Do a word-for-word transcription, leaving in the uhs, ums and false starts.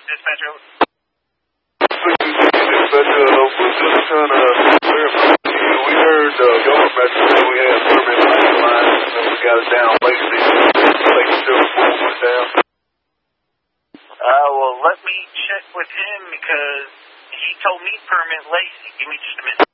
dispatcher. Dispatcher, uh, we're just trying to verify. We heard uh, government message that we had permit lines and we got it down lately. Making sure the phone went down. Uh, well, let me check with him because he told me permit Lacey. Give me just a minute.